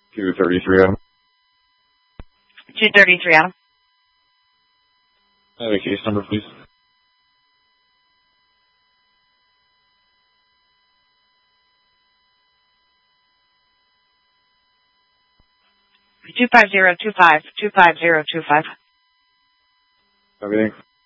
233 Adam. 233 Adam. I have a case number, please. Two 25025. Everything.